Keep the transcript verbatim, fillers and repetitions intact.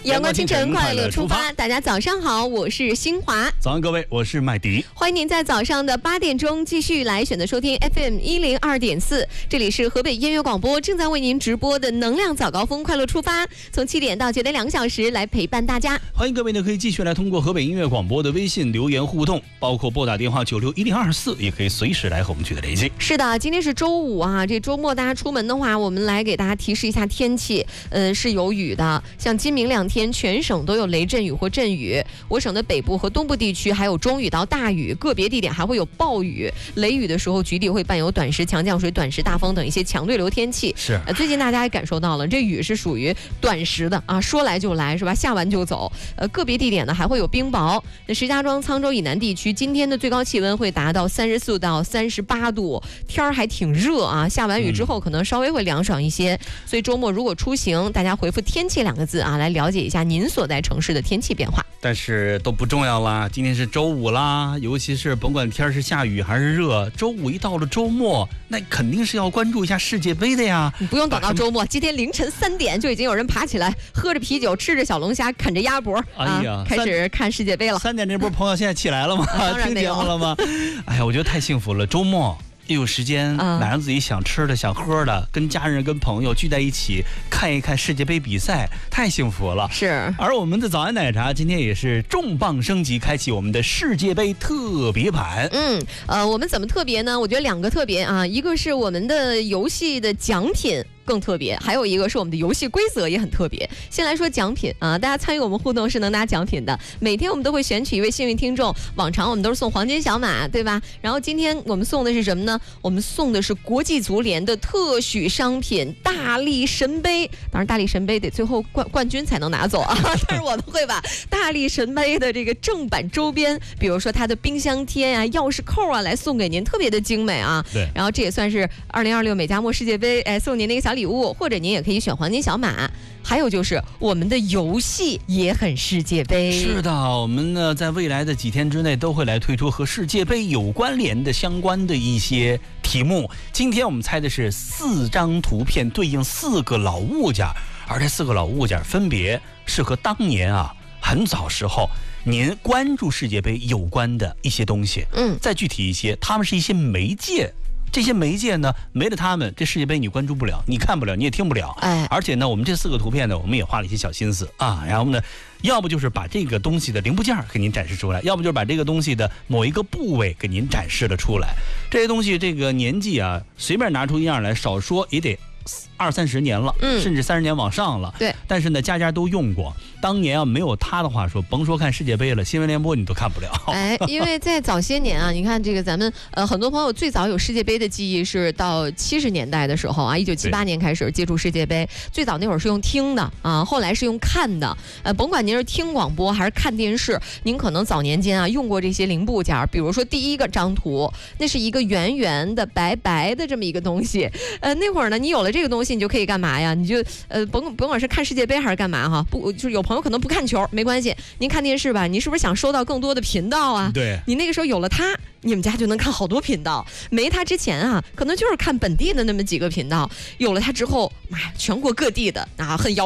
阳光清晨快乐出发，大家早上好，我是新华。 早安各位，我是麦迪。 欢迎您在早上的八点钟继续来选择收听 F M 一零二点四，这里是河北音乐广播正在为您直播的能量早高峰快乐出发，从七点到九点两个小时来陪伴大家。 欢迎各位呢可以继续来通过河北音乐广播的微信留言互动，包括拨打电话九六一零二四，也可以随时来和我们取得联系。 是的，今天是周五啊，这周末大家出门的话，我们来给大家提示一下天气，呃，是有雨的，像今明两天全省都有雷阵雨或阵雨，我省的北部和东部地区还有中雨到大雨，个别地点还会有暴雨。雷雨的时候，局地会伴有短时强降水、短时大风等一些强对流天气。 是， 呃，最近大家也感受到了，这雨是属于短时的啊，说来就来，是吧？下完就走。呃，个别地点呢还会有冰雹。那石家庄、沧州以南地区今天的最高气温会达到三十四到三十八度，天儿还挺热啊。下完雨之后可能稍微会凉爽一些，嗯、所以周末如果出行，大家回复“天气”两个字啊，来了解一下您所在城市的天气变化。 但是都不重要啦，今天是周五啦，尤其是甭管天是下雨还是热，周五一到了周末，那肯定是要关注一下世界杯的呀。 你不用等到周末，今天凌晨三点就已经有人爬起来，喝着啤酒，吃着小龙虾，啃着鸭脖， 哎呀， 啊、开始看世界杯了。 三点这波朋友现在起来了吗？ 啊、 听节目了吗？哎呀，我觉得太幸福了，周末又有时间买上自己想吃的想喝的，跟家人跟朋友聚在一起看一看世界杯比赛，太幸福了。 是， 而我们的早安奶茶今天也是重磅升级，开启我们的世界杯特别版。 嗯，呃，我们怎么特别呢？我觉得两个特别啊，一个是我们的游戏的奖品更特别，还有一个是我们的游戏规则也很特别。先来说奖品啊，大家参与我们互动是能拿奖品的。每天我们都会选取一位幸运听众，往常我们都是送黄金小马，对吧？然后今天我们送的是什么呢？我们送的是国际足联的特许商品大力神杯。当然，大力神杯得最后冠冠军才能拿走啊。但是我们会把大力神杯的这个正版周边，比如说它的冰箱贴啊、钥匙扣啊，来送给您，特别的精美啊。 对。 然后这也算是二零二六美加墨世界杯，哎，送您的一个小礼物，或者您也可以选黄金小马。还有就是我们的游戏也很世界杯。 是的，我们呢在未来的几天之内都会来推出和世界杯有关联的相关的一些题目。今天我们猜的是四张图片对应四个老物件，而这四个老物件分别是和当年啊很早时候您关注世界杯有关的一些东西。嗯，再具体一些，他们是一些媒介。这些媒介呢，没了他们，这世界杯你关注不了，你看不了，你也听不了。哎，而且呢，我们这四个图片呢，我们也花了一些小心思啊。然后呢，要不就是把这个东西的零部件给您展示出来，要不就是把这个东西的某一个部位给您展示了出来。这些东西这个年纪啊，随便拿出一样来，少说也得二三十年了，嗯，甚至三十年往上了。 对， 但是呢，家家都用过。当年啊，没有它的话说，甭说看世界杯了，新闻联播你都看不了。 哎，因为在早些年啊，你看这个咱们呃很多朋友最早有世界杯的记忆是到七十年代的时候啊，一九七八年开始接触世界杯，最早那会儿是用听的啊，后来是用看的。呃，甭管您是听广播还是看电视，您可能早年间啊用过这些零部件，比如说第一个张图，那是一个圆圆的白白的这么一个东西。呃，那会儿呢，你有了这个东西，你就可以干嘛呀？你就呃甭甭管是看世界杯还是干嘛哈，不就是有朋友可能不看球没关系，您看电视吧，你是不是想收到更多的频道啊？ 对， 你那个时候有了它，你们家就能看好多频道。没它之前啊，可能就是看本地的那么几个频道，有了它之后，妈呀，全国各地的啊，很遥